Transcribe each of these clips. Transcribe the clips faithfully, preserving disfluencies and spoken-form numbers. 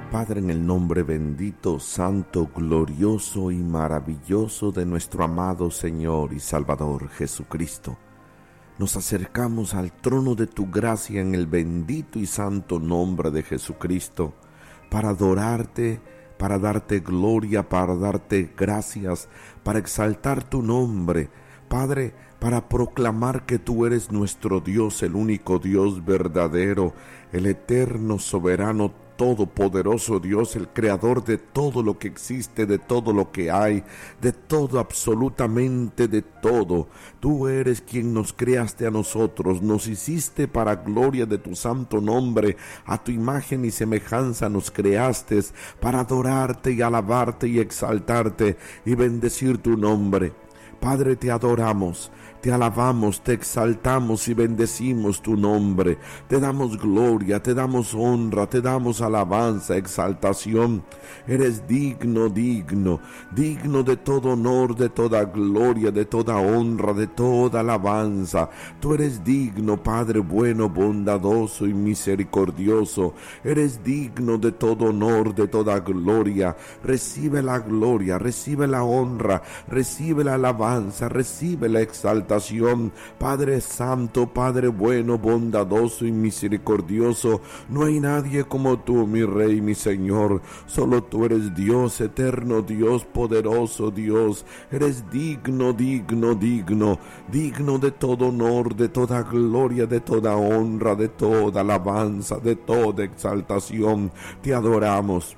Padre, en el nombre bendito, santo, glorioso y maravilloso de nuestro amado Señor y Salvador Jesucristo, nos acercamos al trono de tu gracia en el bendito y santo nombre de Jesucristo para adorarte, para darte gloria, para darte gracias, para exaltar tu nombre, Padre, para proclamar que tú eres nuestro Dios, el único Dios verdadero, el eterno, soberano, todopoderoso Dios, el creador de todo lo que existe, de todo lo que hay, de todo, absolutamente de todo. Tú eres quien nos creaste a nosotros, nos hiciste para gloria de tu santo nombre, a tu imagen y semejanza nos creaste para adorarte y alabarte y exaltarte y bendecir tu nombre. Padre, te adoramos, te alabamos, te exaltamos y bendecimos tu nombre. Te damos gloria, te damos honra, te damos alabanza, exaltación. Eres digno, digno, digno de todo honor, de toda gloria, de toda honra, de toda alabanza. Tú eres digno, Padre bueno, bondadoso y misericordioso. Eres digno de todo honor, de toda gloria. Recibe la gloria, recibe la honra, recibe la alabanza, recibe la exaltación. Padre santo, Padre bueno, bondadoso y misericordioso, no hay nadie como tú, mi Rey, mi Señor. Solo tú eres Dios, eterno Dios, poderoso Dios. Eres digno, digno, digno, digno de todo honor, de toda gloria, de toda honra, de toda alabanza, de toda exaltación. Te adoramos.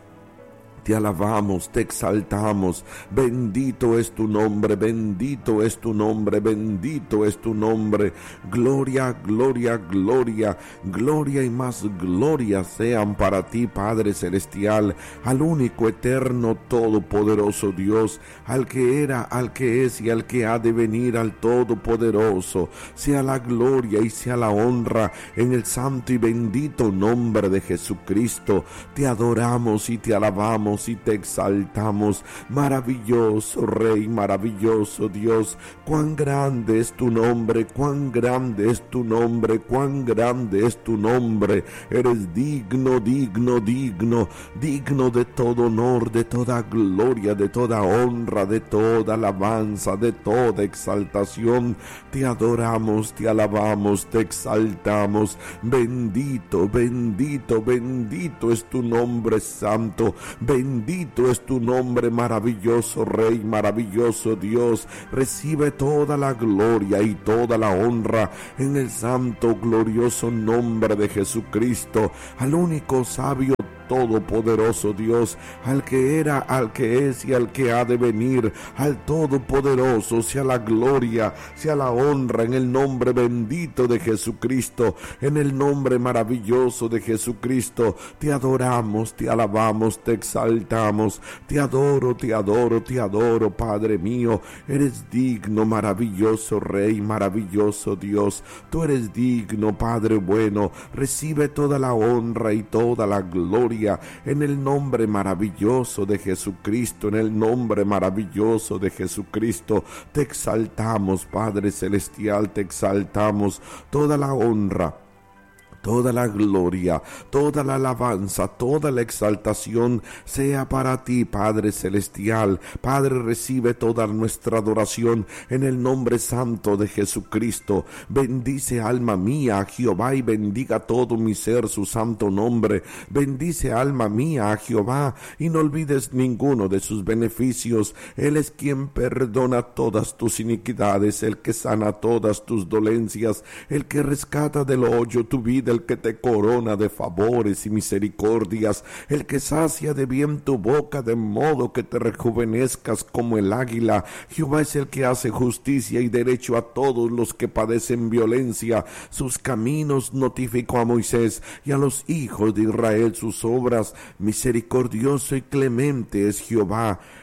Te alabamos, te exaltamos, bendito es tu nombre, bendito es tu nombre, bendito es tu nombre. Gloria, gloria, gloria, gloria y más gloria sean para ti, Padre Celestial, al único, eterno, todopoderoso Dios, al que era, al que es y al que ha de venir, al Todopoderoso. Sea la gloria y sea la honra en el santo y bendito nombre de Jesucristo. Te adoramos y te alabamos y te exaltamos. Maravilloso Rey, maravilloso Dios, cuán grande es tu nombre, cuán grande es tu nombre, cuán grande es tu nombre. Eres digno, digno, digno, digno de todo honor, de toda gloria, de toda honra, de toda alabanza, de toda exaltación. Te adoramos, te alabamos, te exaltamos. Bendito, bendito, bendito es tu nombre santo. Bendito es tu nombre, maravilloso Rey, maravilloso Dios. Recibe toda la gloria y toda la honra en el santo, glorioso nombre de Jesucristo, al único sabio, todopoderoso Dios, al que era, al que es y al que ha de venir, al todopoderoso, sea la gloria, sea la honra en el nombre bendito de Jesucristo, en el nombre maravilloso de Jesucristo. Te adoramos, te alabamos, te exaltamos, te adoro, te adoro, te adoro, Padre mío. Eres digno, maravilloso Rey, maravilloso Dios. Tú eres digno, Padre bueno. Recibe toda la honra y toda la gloria en el nombre maravilloso de Jesucristo, en el nombre maravilloso de Jesucristo. Te exaltamos, Padre Celestial, te exaltamos. Toda la honra, toda la gloria, toda la alabanza, toda la exaltación sea para ti, Padre Celestial. Padre, recibe toda nuestra adoración en el nombre santo de Jesucristo. Bendice, alma mía, a Jehová, y bendiga todo mi ser su santo nombre. Bendice, alma mía, a Jehová, y no olvides ninguno de sus beneficios. Él es quien perdona todas tus iniquidades, el que sana todas tus dolencias, el que rescata del hoyo tu vida, el que te corona de favores y misericordias, el que sacia de bien tu boca, de modo que te rejuvenezcas como el águila. Jehová es el que hace justicia y derecho a todos los que padecen violencia. Sus caminos notificó a Moisés, y a los hijos de Israel sus obras. Misericordioso y clemente es Jehová,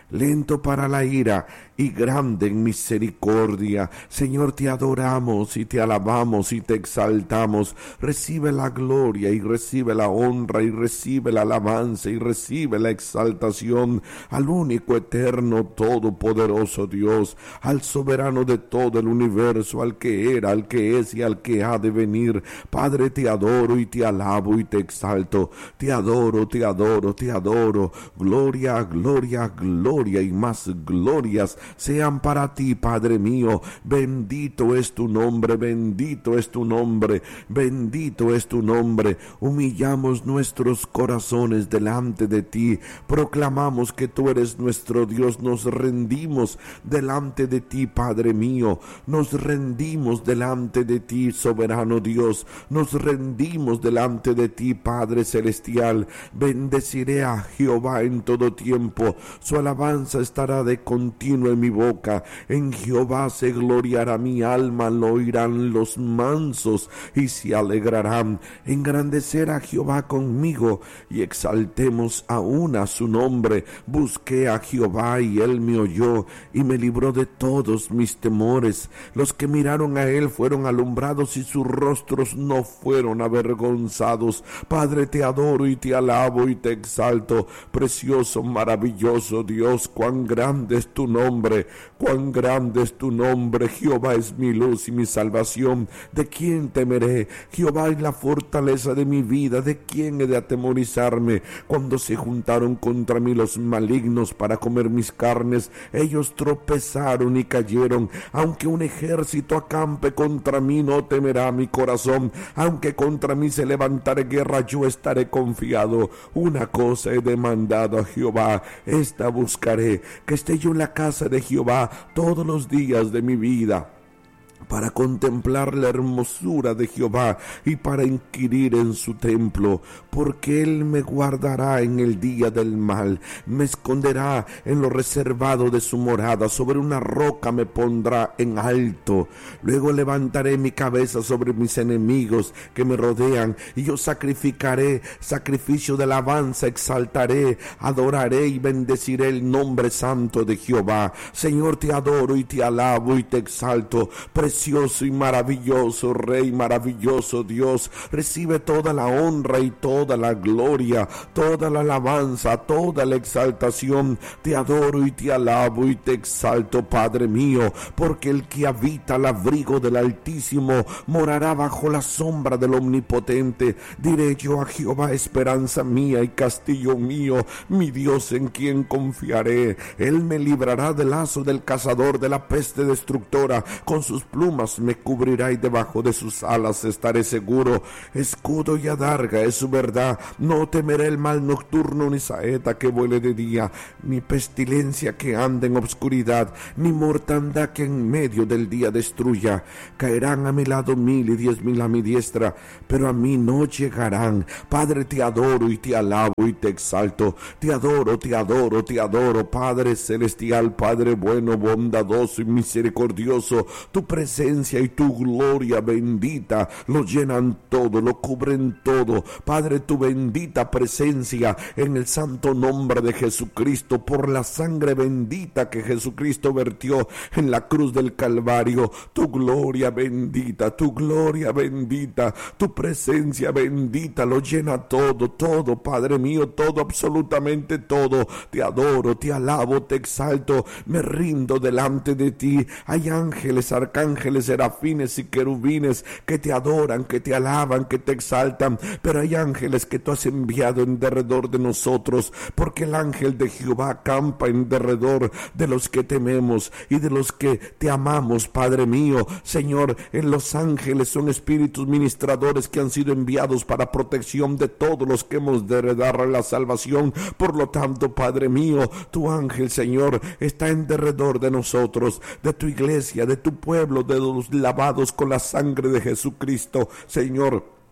lento para la ira y grande en misericordia. Señor, te adoramos y te alabamos y te exaltamos. Recibe la gloria y recibe la honra y recibe la alabanza y recibe la exaltación al único, eterno, todopoderoso Dios, al soberano de todo el universo, al que era, al que es y al que ha de venir. Padre, te adoro y te alabo y te exalto. Te adoro, te adoro, te adoro. Gloria, gloria, gloria y más glorias sean para ti, Padre mío. Bendito es tu nombre, bendito es tu nombre, bendito es tu nombre. Humillamos nuestros corazones delante de ti, proclamamos que tú eres nuestro Dios, nos rendimos delante de ti, Padre mío, nos rendimos delante de ti, soberano Dios, nos rendimos delante de ti, Padre celestial. Bendeciré a Jehová en todo tiempo, su alabanza estará de continuo en mi boca. En Jehová se gloriará mi alma, lo oirán los mansos y se alegrarán. Engrandecer a Jehová conmigo y exaltemos aún a su nombre. Busqué a Jehová y él me oyó y me libró de todos mis temores. Los que miraron a él fueron alumbrados y sus rostros no fueron avergonzados. Padre, te adoro y te alabo y te exalto. Precioso, maravilloso Dios, cuán grande es tu nombre, cuán grande es tu nombre. Jehová es mi luz y mi salvación. ¿De quién temeré? Jehová es la fortaleza de mi vida. ¿De quién he de atemorizarme? Cuando se juntaron contra mí los malignos para comer mis carnes, ellos tropezaron y cayeron. Aunque un ejército acampe contra mí, no temerá mi corazón. Aunque contra mí se levantare guerra, yo estaré confiado. Una cosa he demandado a Jehová, esta buscaré, que esté yo en la casa de Jehová todos los días de mi vida, para contemplar la hermosura de Jehová y para inquirir en su templo, porque él me guardará en el día del mal, me esconderá en lo reservado de su morada, sobre una roca me pondrá en alto. Luego levantaré mi cabeza sobre mis enemigos que me rodean, y yo sacrificaré sacrificio de alabanza, exaltaré, adoraré y bendeciré el nombre santo de Jehová. Señor, te adoro y te alabo y te exalto. Precioso y maravilloso Rey, maravilloso Dios, recibe toda la honra y toda la gloria, toda la alabanza, toda la exaltación. Te adoro y te alabo y te exalto, Padre mío, porque el que habita al abrigo del Altísimo morará bajo la sombra del Omnipotente. Diré yo a Jehová, esperanza mía y castillo mío, mi Dios en quien confiaré. Él me librará del lazo del cazador, de la peste destructora. Con sus plumas me cubrirá y debajo de sus alas estaré seguro. Escudo y adarga es su verdad. No temeré el mal nocturno, ni saeta que vuele de día, ni pestilencia que ande en obscuridad, ni mortandad que en medio del día destruya. Caerán a mi lado mil y diez mil a mi diestra, pero a mí no llegarán. Padre, te adoro y te alabo y te exalto. Te adoro, te adoro, te adoro, Padre celestial, Padre bueno, bondadoso y misericordioso. Tu presencia y tu gloria bendita lo llenan todo, lo cubren todo. Padre, tu bendita presencia en el santo nombre de Jesucristo, por la sangre bendita que Jesucristo vertió en la cruz del Calvario. Tu gloria bendita, tu gloria bendita, tu presencia bendita lo llena todo, todo, Padre mío, todo, absolutamente todo. Te adoro, te alabo, te exalto, me rindo delante de ti. Hay ángeles, arcángeles, serafines y querubines que te adoran, que te alaban, que te exaltan, pero hay ángeles que tú has enviado en derredor de nosotros, porque el ángel de Jehová acampa en derredor de los que tememos y de los que te amamos, Padre mío. Señor, en los ángeles son espíritus ministradores que han sido enviados para protección de todos los que hemos de heredar la salvación. Por lo tanto, Padre mío, tu ángel, Señor, está en derredor de nosotros, de tu iglesia, de tu pueblo, de los lavados con la sangre de Jesucristo. Señor,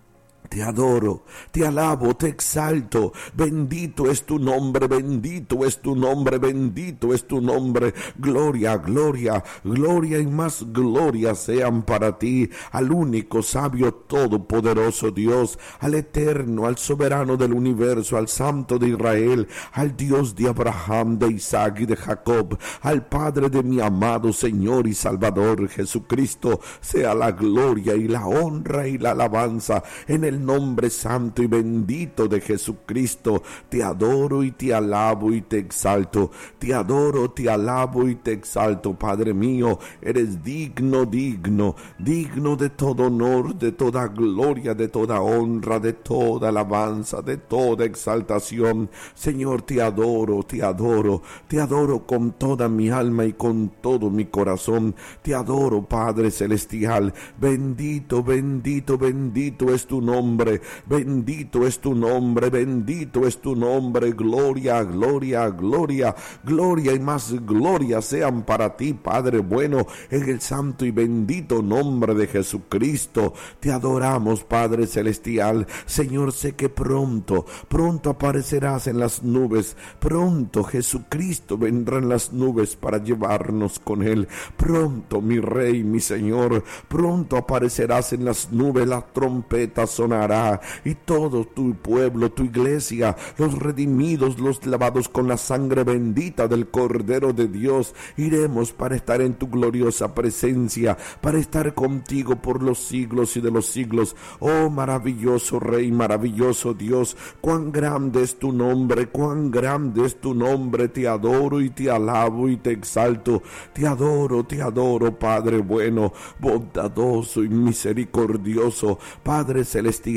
Te adoro, te alabo, te exalto. Bendito es tu nombre, bendito es tu nombre, bendito es tu nombre. Gloria, gloria, gloria y más gloria sean para ti, al único sabio todopoderoso Dios, al eterno, al soberano del universo, al santo de Israel, al Dios de Abraham, de Isaac y de Jacob, al Padre de mi amado Señor y Salvador Jesucristo. Sea la gloria y la honra y la alabanza en el nombre santo y bendito de Jesucristo. Te adoro y te alabo y te exalto. Te adoro, te alabo y te exalto, Padre mío. Eres digno, digno, digno de todo honor, de toda gloria, de toda honra, de toda alabanza, de toda exaltación. Señor, te adoro, te adoro, te adoro con toda mi alma y con todo mi corazón. Te adoro, Padre celestial. Bendito, bendito, bendito es tu nombre. Bendito es tu nombre, bendito es tu nombre. Gloria, gloria, gloria, gloria y más gloria sean para ti, Padre bueno, en el santo y bendito nombre de Jesucristo. Te adoramos, Padre celestial. Señor, sé que pronto, pronto aparecerás en las nubes. Pronto Jesucristo vendrá en las nubes para llevarnos con él. Pronto, mi Rey, mi Señor, pronto aparecerás en las nubes. La trompeta sonará y todo tu pueblo, tu iglesia, los redimidos, los lavados con la sangre bendita del Cordero de Dios, iremos para estar en tu gloriosa presencia, para estar contigo por los siglos y de los siglos. Oh maravilloso Rey, maravilloso Dios, cuán grande es tu nombre, cuán grande es tu nombre. Te adoro y te alabo y te exalto. Te adoro, te adoro, Padre bueno, bondadoso y misericordioso, Padre celestial.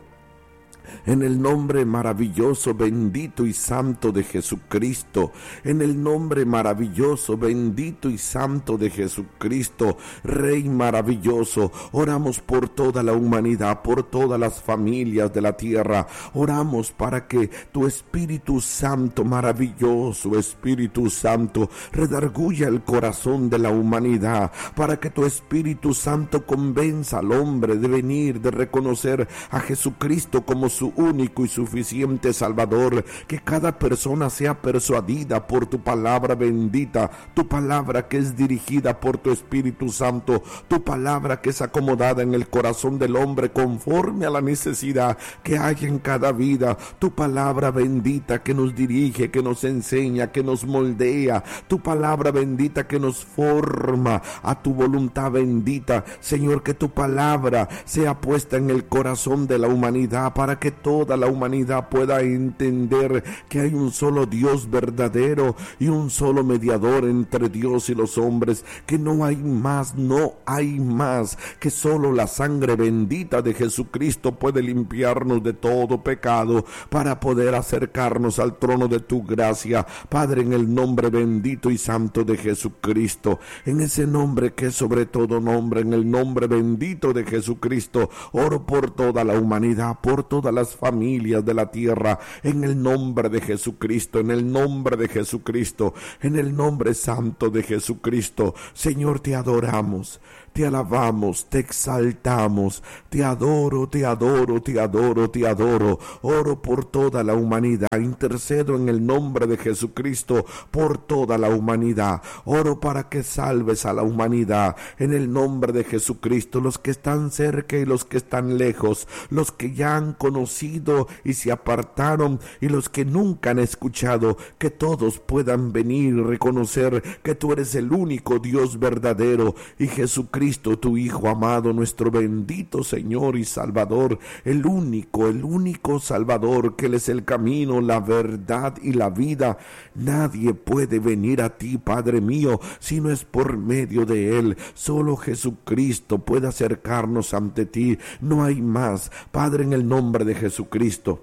En el nombre maravilloso, bendito y santo de Jesucristo, en el nombre maravilloso, bendito y santo de Jesucristo, Rey maravilloso, oramos por toda la humanidad, por todas las familias de la tierra. Oramos para que tu Espíritu Santo, maravilloso Espíritu Santo, redarguya el corazón de la humanidad, para que tu Espíritu Santo convenza al hombre de venir, de reconocer a Jesucristo como su único y suficiente Salvador. Que cada persona sea persuadida por tu palabra bendita, tu palabra que es dirigida por tu Espíritu Santo, tu palabra que es acomodada en el corazón del hombre conforme a la necesidad que hay en cada vida, tu palabra bendita que nos dirige, que nos enseña, que nos moldea, tu palabra bendita que nos forma a tu voluntad bendita. Señor, que tu palabra sea puesta en el corazón de la humanidad, para que toda la humanidad pueda entender que hay un solo Dios verdadero y un solo mediador entre Dios y los hombres, que no hay más, no hay más, que solo la sangre bendita de Jesucristo puede limpiarnos de todo pecado para poder acercarnos al trono de tu gracia, Padre, en el nombre bendito y santo de Jesucristo, en ese nombre que es sobre todo nombre, en el nombre bendito de Jesucristo, oro por toda la humanidad, por todas las familias de la tierra, en el nombre de Jesucristo, en el nombre de Jesucristo, en el nombre santo de Jesucristo. Señor, te adoramos, te alabamos, te exaltamos, te adoro, te adoro, te adoro, te adoro. Oro por toda la humanidad, intercedo en el nombre de Jesucristo por toda la humanidad. Oro para que salves a la humanidad en el nombre de Jesucristo, los que están cerca y los que están lejos, los que ya han conocido y se apartaron y los que nunca han escuchado, que todos puedan venir y reconocer que tú eres el único Dios verdadero y Jesucristo, tu Hijo amado, nuestro bendito Señor y Salvador, el único, el único Salvador, que Él es el camino, la verdad y la vida. Nadie puede venir a ti, Padre mío, si no es por medio de Él. Solo Jesucristo puede acercarnos ante ti. No hay más, Padre, en el nombre de Jesucristo.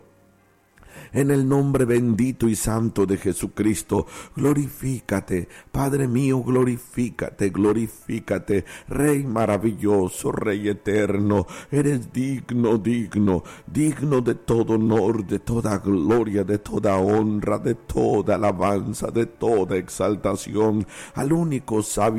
En el nombre bendito y santo de Jesucristo, glorifícate, Padre mío, glorifícate, glorifícate, Rey maravilloso, Rey eterno, eres digno, digno, digno de todo honor, de toda gloria, de toda honra, de toda alabanza, de toda exaltación, al único sabio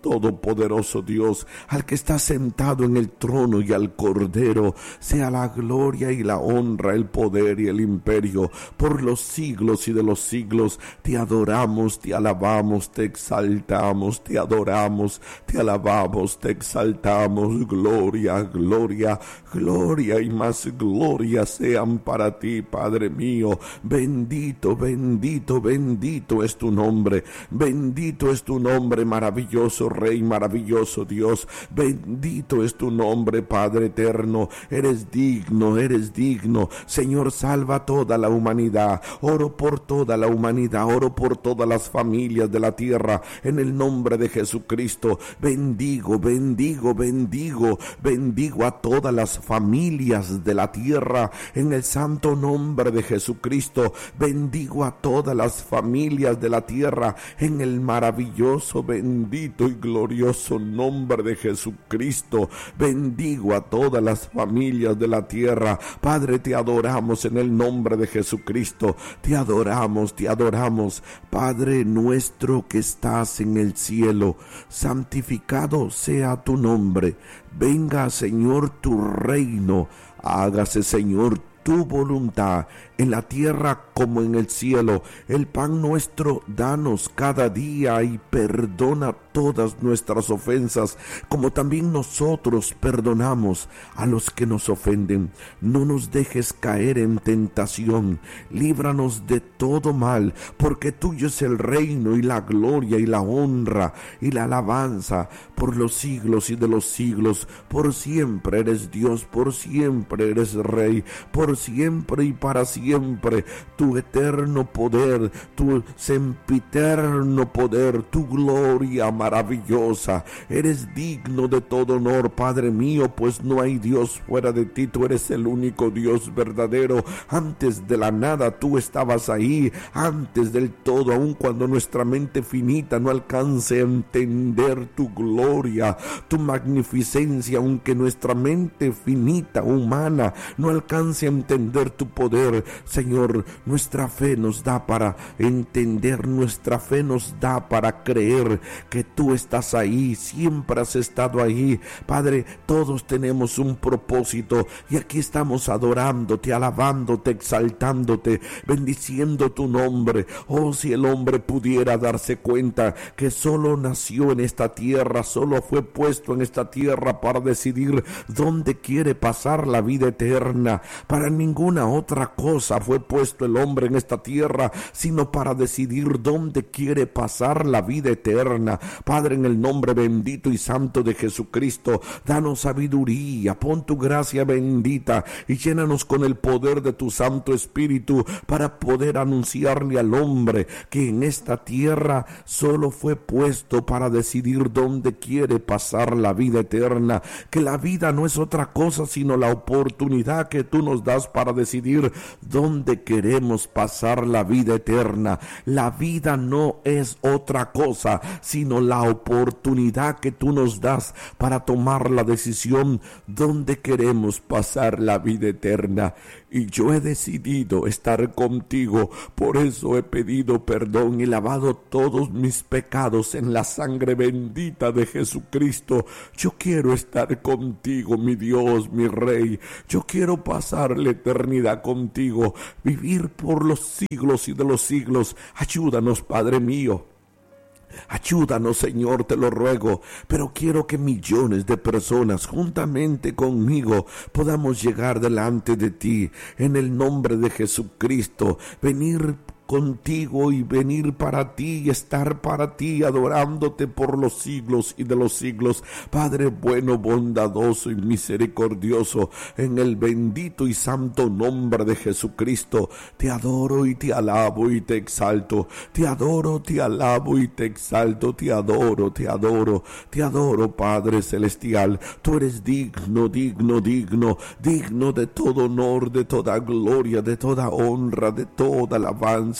todopoderoso Dios, al que está sentado en el trono y al Cordero, sea la gloria y la honra, el poder y el imperio, por los siglos y de los siglos. Te adoramos, te alabamos, te exaltamos, te adoramos, te alabamos, te exaltamos. Gloria, gloria, gloria y más gloria sean para ti, Padre mío. Bendito, bendito, bendito es tu nombre. Bendito es tu nombre, maravilloso Rey, maravilloso Dios. Bendito es tu nombre, Padre eterno. Eres digno, eres digno. Señor, salva toda la humanidad. Oro por toda la humanidad, oro por todas las familias de la tierra, en el nombre de Jesucristo. Bendigo, bendigo, bendigo, bendigo a todas las familias de la tierra, en el santo nombre de Jesucristo. Bendigo a todas las familias de la tierra, en el maravilloso, bendito y glorioso nombre de Jesucristo. Bendigo a todas las familias de la tierra. Padre, te adoramos en el nombre de Jesucristo. Te adoramos, te adoramos. Padre nuestro que estás en el cielo, santificado sea tu nombre. Venga, Señor, tu reino. Hágase, Señor, tu voluntad, en la tierra como en el cielo. El pan nuestro danos cada día, y perdona todas nuestras ofensas, como también nosotros perdonamos a los que nos ofenden. No nos dejes caer en tentación, líbranos de todo mal, porque tuyo es el reino y la gloria y la honra y la alabanza por los siglos y de los siglos. Por siempre eres Dios, por siempre eres Rey, por siempre y para siempre. Tu eterno poder, tu sempiterno poder, tu gloria maravillosa. Eres digno de todo honor, Padre mío, pues no hay Dios fuera de ti. Tú eres el único Dios verdadero. Antes de la nada tú estabas ahí, antes del todo, aun cuando nuestra mente finita no alcance a entender tu gloria, tu magnificencia, aunque nuestra mente finita, humana, no alcance a entender tu poder. Señor, nuestra fe nos da para entender, nuestra fe nos da para creer que tú estás ahí, siempre has estado ahí. Padre, todos tenemos un propósito y aquí estamos adorándote, alabándote, exaltándote, bendiciendo tu nombre. Oh, si el hombre pudiera darse cuenta que solo nació en esta tierra, solo fue puesto en esta tierra para decidir dónde quiere pasar la vida eterna. Para ninguna otra cosa fue puesto el hombre en esta tierra, sino para decidir dónde quiere pasar la vida eterna. Padre, en el nombre bendito y santo de Jesucristo, danos sabiduría, pon tu gracia bendita y llénanos con el poder de tu Santo Espíritu para poder anunciarle al hombre que en esta tierra solo fue puesto para decidir dónde quiere pasar la vida eterna, que la vida no es otra cosa sino la oportunidad que tú nos das para decidir dónde queremos pasar la vida eterna. La vida no es otra cosa sino la oportunidad que tú nos das para tomar la decisión dónde queremos pasar la vida eterna. Y yo he decidido estar contigo, por eso he pedido perdón y lavado todos mis pecados en la sangre bendita de Jesucristo. Yo quiero estar contigo, mi Dios, mi Rey. Yo quiero pasar la eternidad contigo, vivir por los siglos y de los siglos. Ayúdanos, Padre mío. Ayúdanos, Señor, te lo ruego, pero quiero que millones de personas juntamente conmigo podamos llegar delante de ti en el nombre de Jesucristo, venir contigo y venir para ti y estar para ti, adorándote por los siglos y de los siglos. Padre bueno, bondadoso y misericordioso, en el bendito y santo nombre de Jesucristo, te adoro y te alabo y te exalto. Te adoro, te alabo y te exalto. Te adoro, te adoro, te adoro, Padre celestial. Tú eres digno, digno, digno, digno de todo honor, de toda gloria, de toda honra, de toda alabanza,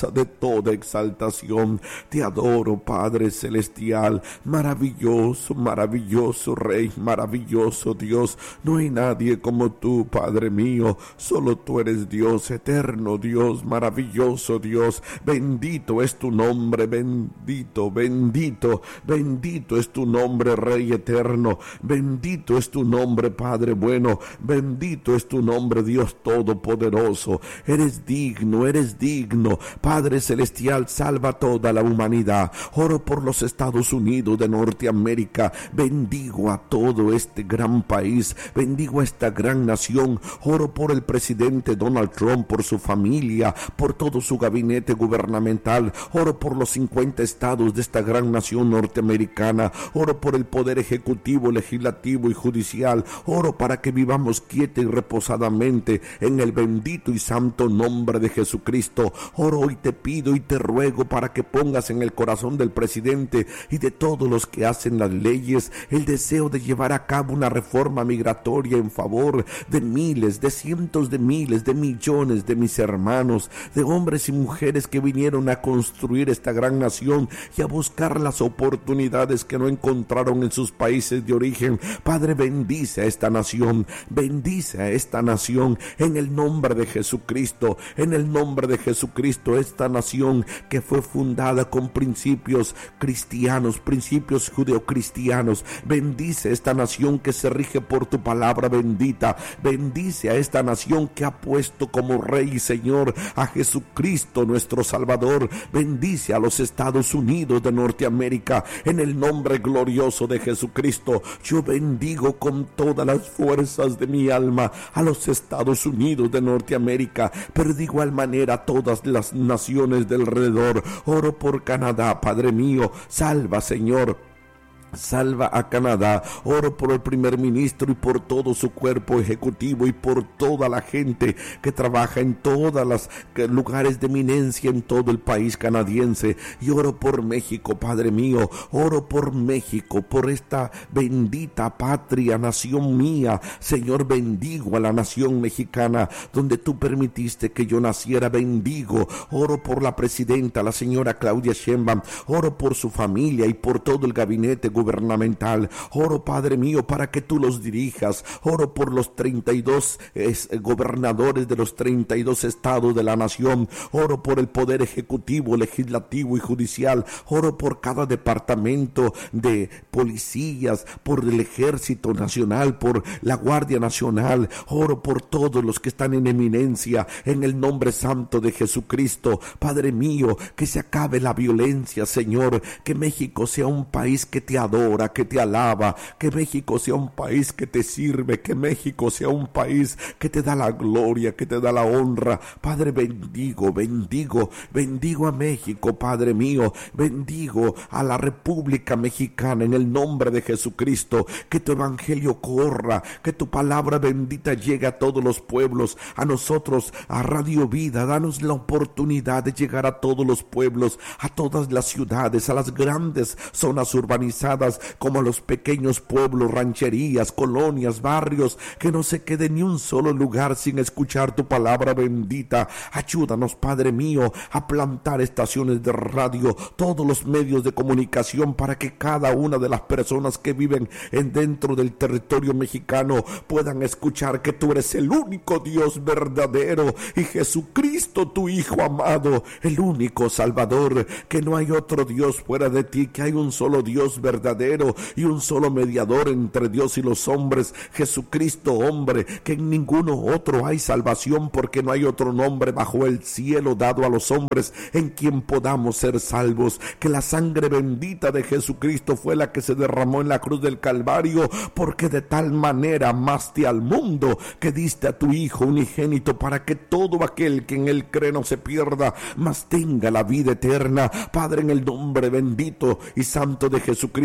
alabanza, de toda exaltación. Te adoro, Padre celestial, maravilloso, maravilloso Rey, maravilloso Dios. No hay nadie como tú, Padre mío, solo tú eres Dios, eterno Dios, maravilloso Dios. Bendito es tu nombre, bendito, bendito, bendito es tu nombre, Rey eterno. Bendito es tu nombre, Padre bueno. Bendito es tu nombre, Dios todopoderoso. Eres digno, eres digno. Padre celestial, salva a toda la humanidad. Oro por los Estados Unidos de Norteamérica. Bendigo a todo este gran país. Bendigo a esta gran nación. Oro por el presidente Donald Trump, por su familia, por todo su gabinete gubernamental. Oro por los cincuenta estados de esta gran nación norteamericana. Oro por el poder ejecutivo, legislativo y judicial. Oro para que vivamos quieta y reposadamente en el bendito y santo nombre de Jesucristo. Oro y te pido y te ruego para que pongas en el corazón del presidente y de todos los que hacen las leyes el deseo de llevar a cabo una reforma migratoria en favor de miles, de cientos de miles, de millones de mis hermanos, de hombres y mujeres que vinieron a construir esta gran nación y a buscar las oportunidades que no encontraron en sus países de origen. Padre, bendice a esta nación, bendice a esta nación en el nombre de Jesucristo, en el nombre de Jesucristo, esta nación que fue fundada con principios cristianos, principios judeocristianos. Bendice esta nación que se rige por tu palabra bendita. Bendice a esta nación que ha puesto como Rey y Señor a Jesucristo nuestro Salvador. Bendice a los Estados Unidos de Norteamérica en el nombre glorioso de Jesucristo. Yo bendigo con todas las fuerzas de mi alma a los Estados Unidos de Norteamérica, pero de igual manera a todas las naciones del alrededor. Oro por Canadá, Padre mío, salva, Señor. Salva a Canadá. Oro por el primer ministro y por todo su cuerpo ejecutivo y por toda la gente que trabaja en todos los lugares de eminencia en todo el país canadiense. Y oro por México, Padre mío. Oro por México, por esta bendita patria, nación mía. Señor, bendigo a la nación mexicana donde tú permitiste que yo naciera. Bendigo. Oro por la presidenta, la señora Claudia Sheinbaum. Oro por su familia y por todo el gabinete gubernamental. gubernamental. Oro, Padre mío, para que tú los dirijas. Oro por los treinta y dos eh, gobernadores de los treinta y dos estados de la nación. Oro por el poder ejecutivo, legislativo y judicial. Oro por cada departamento de policías, por el ejército nacional, por la Guardia Nacional. Oro por todos los que están en eminencia en el nombre santo de Jesucristo. Padre mío, que se acabe la violencia, Señor, que México sea un país que te adora, que te alaba, que México sea un país que te sirve, que México sea un país que te da la gloria, que te da la honra. Padre, bendigo, bendigo, bendigo a México, Padre mío, bendigo a la República Mexicana en el nombre de Jesucristo. Que tu evangelio corra, que tu palabra bendita llegue a todos los pueblos, a nosotros, a Radio Vida. Danos la oportunidad de llegar a todos los pueblos, a todas las ciudades, a las grandes zonas urbanizadas, como a los pequeños pueblos, rancherías, colonias, barrios. Que no se quede ni un solo lugar sin escuchar tu palabra bendita. Ayúdanos, Padre mío, a plantar estaciones de radio, todos los medios de comunicación, para que cada una de las personas que viven en dentro del territorio mexicano puedan escuchar que tú eres el único Dios verdadero y Jesucristo, tu Hijo amado, el único Salvador, que no hay otro Dios fuera de ti, que hay un solo Dios verdadero y un solo mediador entre Dios y los hombres, Jesucristo hombre, que en ninguno otro hay salvación, porque no hay otro nombre bajo el cielo dado a los hombres en quien podamos ser salvos. Que la sangre bendita de Jesucristo fue la que se derramó en la cruz del Calvario, porque de tal manera amaste al mundo que diste a tu Hijo unigénito, para que todo aquel que en él cree no se pierda, mas tenga la vida eterna. Padre, en el nombre bendito y santo de Jesucristo,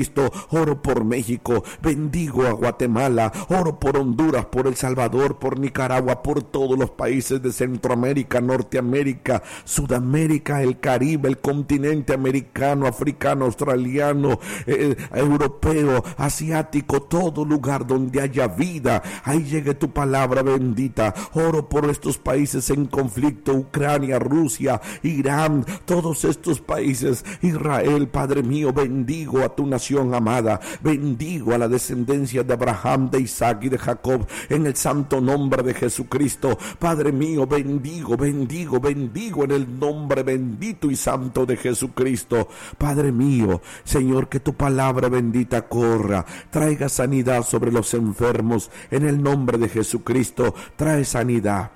Jesucristo. Oro por México, bendigo a Guatemala, oro por Honduras, por El Salvador, por Nicaragua, por todos los países de Centroamérica, Norteamérica, Sudamérica, el Caribe, el continente americano, africano, australiano, eh, europeo, asiático, todo lugar donde haya vida, ahí llegue tu palabra bendita. Oro por estos países en conflicto, Ucrania, Rusia, Irán, todos estos países, Israel, Padre mío, bendigo a tu nación amada, bendigo a la descendencia de Abraham, de Isaac y de Jacob, en el santo nombre de Jesucristo. Padre mío, bendigo, bendigo, bendigo en el nombre bendito y santo de Jesucristo. Padre mío, Señor, que tu palabra bendita corra, traiga sanidad sobre los enfermos, en el nombre de Jesucristo. Trae sanidad.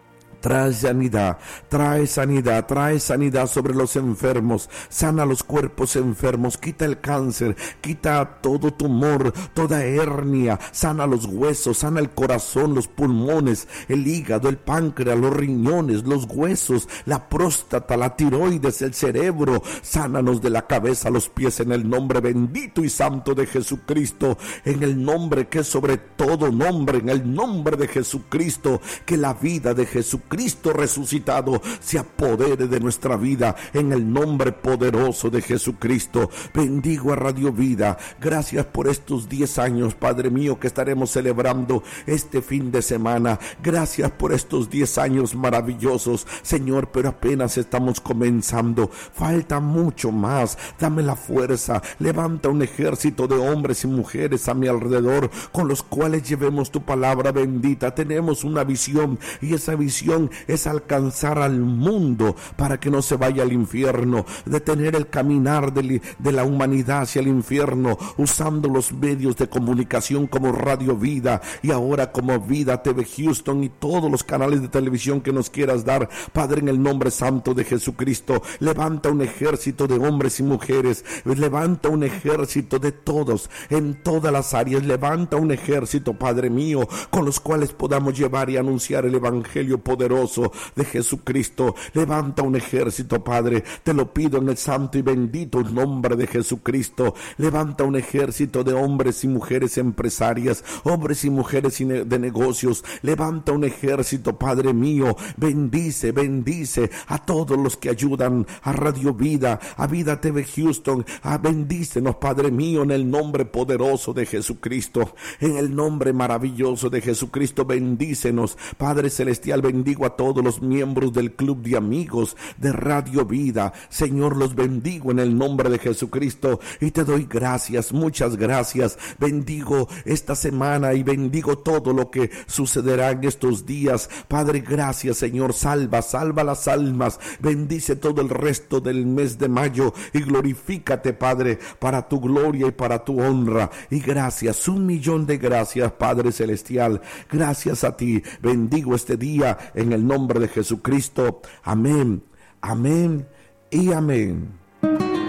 Trae sanidad, trae sanidad, trae sanidad sobre los enfermos, sana los cuerpos enfermos, quita el cáncer, quita todo tumor, toda hernia, sana los huesos, sana el corazón, los pulmones, el hígado, el páncreas, los riñones, los huesos, la próstata, la tiroides, el cerebro, sánanos de la cabeza a los pies en el nombre bendito y santo de Jesucristo, en el nombre que es sobre todo nombre, en el nombre de Jesucristo, que la vida de Jesucristo Cristo resucitado se apodere de nuestra vida en el nombre poderoso de Jesucristo. Bendigo a Radio Vida, gracias por estos diez años, Padre mío, que estaremos celebrando este fin de semana. Gracias por estos diez años maravillosos, Señor, pero apenas estamos comenzando, falta mucho más. Dame la fuerza, levanta un ejército de hombres y mujeres a mi alrededor, con los cuales llevemos tu palabra bendita. Tenemos una visión, y esa visión es alcanzar al mundo para que no se vaya al infierno, detener el caminar de, de la humanidad hacia el infierno, usando los medios de comunicación como Radio Vida y ahora como Vida T V Houston y todos los canales de televisión que nos quieras dar, Padre, en el nombre santo de Jesucristo. Levanta un ejército de hombres y mujeres, levanta un ejército de todos, en todas las áreas, levanta un ejército, Padre mío, con los cuales podamos llevar y anunciar el evangelio poderoso de Jesucristo. Levanta un ejército, Padre, te lo pido en el santo y bendito nombre de Jesucristo. Levanta un ejército de hombres y mujeres empresarias, hombres y mujeres de negocios. Levanta un ejército, Padre mío. Bendice, bendice a todos los que ayudan a Radio Vida, a Vida T V Houston. A bendícenos, Padre mío, en el nombre poderoso de Jesucristo, en el nombre maravilloso de Jesucristo. Bendícenos, Padre celestial. Bendigo a todos los miembros del club de amigos de Radio Vida. Señor, los bendigo en el nombre de Jesucristo y te doy gracias, muchas gracias. Bendigo esta semana y bendigo todo lo que sucederá en estos días. Padre, gracias, Señor. Salva, salva las almas. Bendice todo el resto del mes de mayo y glorifícate, Padre, para tu gloria y para tu honra. Y gracias, un millón de gracias, Padre celestial. Gracias a ti. Bendigo este día en el nombre de Jesucristo. Amén, amén y amén.